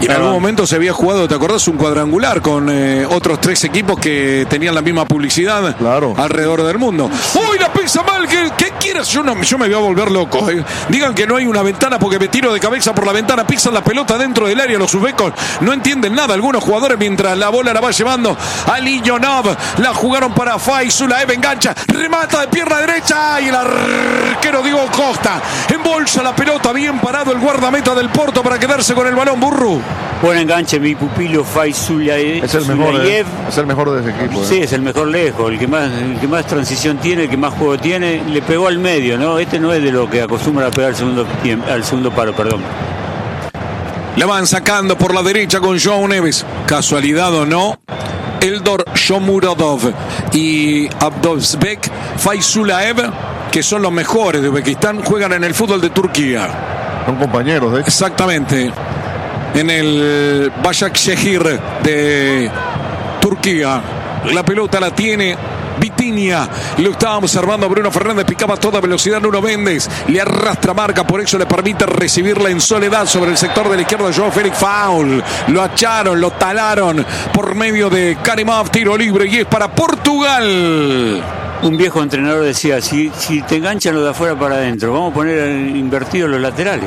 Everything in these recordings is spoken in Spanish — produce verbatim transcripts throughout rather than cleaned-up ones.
en algún momento se había jugado, ¿te acordás? Un cuadrangular con eh, otros tres equipos que tenían la misma publicidad claro. alrededor del mundo. ¡Uy, la pisa mal! ¿Qué, qué quieres? Yo, no, yo me voy a volver loco. Eh. Digan que no hay una ventana porque me tiro de cabeza por la ventana, pisan la pelota dentro del área. Los uzbecos no entienden nada. Algunos jugadores, mientras la bola la va llevando a Liyonov, la jugaron para Faizulaev, engancha, remata de pierna derecha y el arquero Diego Costa embolsa la pelota. Bien parado el guardameta del Porto para quedarse con el balón. Burru. Buen enganche, mi pupilo Faizulaev. Es el mejor, eh, es el mejor de ese equipo. Eh. Sí, es el mejor lejos, el que más, el que más transición tiene, el que más juego tiene. Le pegó al medio, ¿no? Este no es de lo que acostumbra a pegar al segundo, al segundo paro, perdón. La van sacando por la derecha con Joao Neves. Casualidad o no, Eldor Shomurodov y Abdozbek Faizulaev, que son los mejores de Uzbekistán, juegan en el fútbol de Turquía. Son compañeros, de hecho. Exactamente. En el Başakşehir de Turquía. La pelota la tiene Vitinha, lo estaba observando Bruno Fernández, picaba a toda velocidad Nuno Méndez, le arrastra marca, por eso le permite recibirla en soledad sobre el sector de la izquierda. Joao Félix, foul, lo acharon, lo talaron por medio de Karimov, tiro libre y es para Portugal. Un viejo entrenador decía, si, si te enganchan los de afuera para adentro, vamos a poner invertidos los laterales.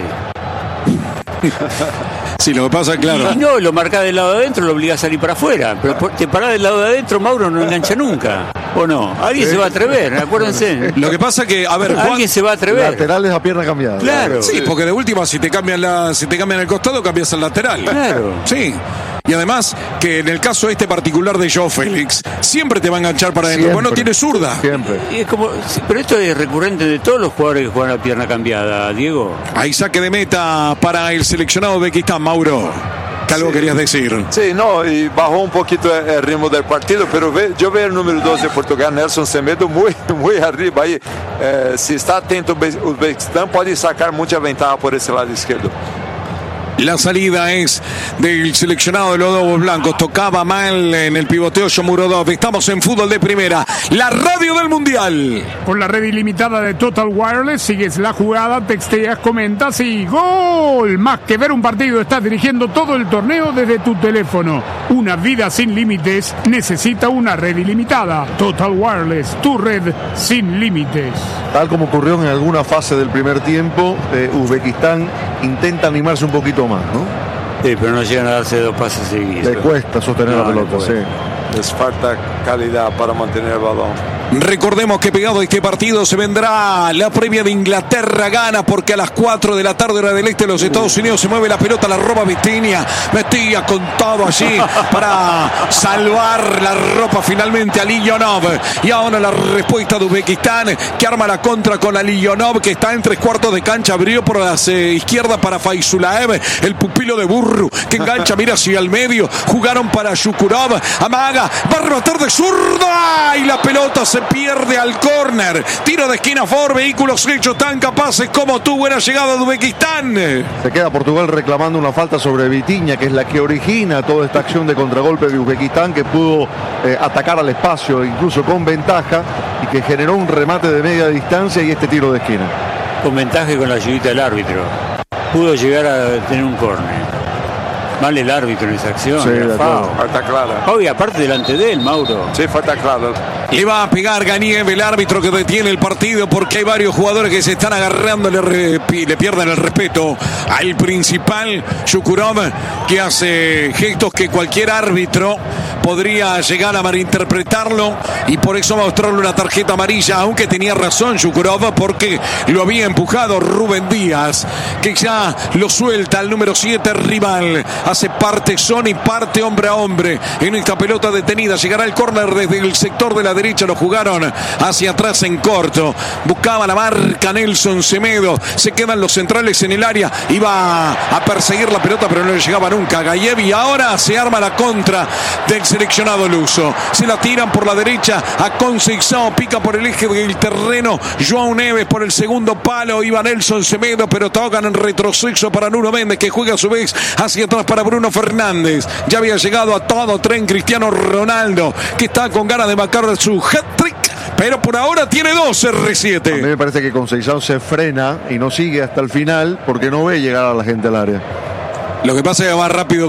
Sí, lo que pasa, claro. Y no, lo marcás del lado de adentro, lo obligás a salir para afuera. Pero te parás del lado de adentro, Mauro no engancha nunca. ¿O no? Alguien se va a atrever, acuérdense. Lo que pasa que, a ver, Juan, alguien se va a atrever. Laterales a pierna cambiada. Claro. Sí, porque de última, si te cambian la, si te cambian el costado, cambias el lateral. Claro. Sí. Y además, que en el caso este particular de Joao Félix, siempre te va a enganchar para adentro, porque no tiene zurda. Siempre. Y es como, pero esto es recurrente de todos los jugadores que juegan a pierna cambiada, Diego. Hay saque de meta para el seleccionado de Uzbekistán, Mauro. ¿Qué algo sí. querías decir? Sí, no, y bajó un poquito el ritmo del partido, pero ve, yo veo el número dos de Portugal, Nelson Semedo, muy, muy arriba. Ahí, eh, si está atento Uzbekistán, puede sacar mucha ventaja por ese lado izquierdo. La salida es del seleccionado de los Lobos Blancos. Tocaba mal en el pivoteo Shomurodov. Estamos en fútbol de primera, la radio del mundial. Con la red ilimitada de Total Wireless, sigues la jugada, texteas, comentas y ¡gol! Más que ver un partido, estás dirigiendo todo el torneo desde tu teléfono. Una vida sin límites necesita una red ilimitada. Total Wireless, tu red sin límites. Tal como ocurrió en alguna fase del primer tiempo, eh, Uzbekistán intenta animarse un poquito más, ¿no? Sí, pero no llegan a darse dos pases seguidos. Le cuesta sostener no, la pelota, sí. Les falta calidad para mantener el balón. Recordemos que pegado a este partido se vendrá la previa de Inglaterra gana, porque a las cuatro de la tarde hora del este de los Estados Unidos se mueve la pelota, la roba Vitinha. Metía con todo allí para salvar la ropa finalmente a Liyonov. Y ahora la respuesta de Uzbekistán, que arma la contra con a Liyonov, que está en tres cuartos de cancha, abrió por la eh, izquierda para Faizulaev, el pupilo de Burru, que engancha, mira hacia el medio. Jugaron para Shukurov, amaga, va a rematar de zurda y la pelota se pierde al córner. Tiro de esquina Ford, vehículos hechos tan capaces como tú. Buena llegada de Uzbekistán. Se queda Portugal reclamando una falta sobre Vitinha, que es la que origina toda esta acción de contragolpe de Uzbekistán, que pudo eh, atacar al espacio incluso con ventaja y que generó un remate de media distancia y este tiro de esquina. Con ventaja y con la ayudita del árbitro. Pudo llegar a tener un córner. Mal el árbitro en esa acción. Sí, falta clara. Oh, y aparte delante de él, Mauro. Sí, falta clara. Le va a pegar Ganiev, el árbitro que detiene el partido, porque hay varios jugadores que se están agarrando, le, re, le pierden el respeto al principal, Shukurov, que hace gestos que cualquier árbitro podría llegar a malinterpretarlo y por eso va a mostrarle una tarjeta amarilla, aunque tenía razón Shukurov, porque lo había empujado Rubén Díaz, que ya lo suelta al número siete rival. Hace parte zona y parte hombre a hombre en esta pelota detenida. Llegará el córner desde el sector de la derecha. Lo jugaron hacia atrás en corto. Buscaba la marca Nelson Semedo. Se quedan los centrales en el área. Iba a perseguir la pelota, pero no le llegaba nunca a Gayev. Y ahora se arma la contra del seleccionado luso. Se la tiran por la derecha a Conceição. Pica por el eje del terreno Joao Neves por el segundo palo. Iba Nelson Semedo, pero tocan en retroceso para Nuno Méndez, que juega a su vez hacia atrás para Bruno Fernández. Ya había llegado a todo tren Cristiano Ronaldo, que está con ganas de marcar su hat-trick, pero por ahora tiene dos R siete. A mí me parece que Conceição se frena y no sigue hasta el final porque no ve llegar a la gente al área. Lo que pasa es que va rápido